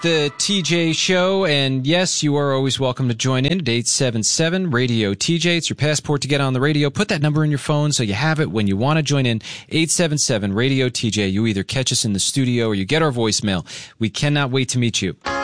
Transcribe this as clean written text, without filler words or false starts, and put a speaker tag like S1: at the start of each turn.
S1: The TJ Show, and yes, you are always welcome to join in at 877 Radio TJ. It's your passport to get on the radio. Put that number in your phone so you have it when you want to join in. 877 Radio TJ. You either catch us in the studio or you get our voicemail. We cannot wait to meet you.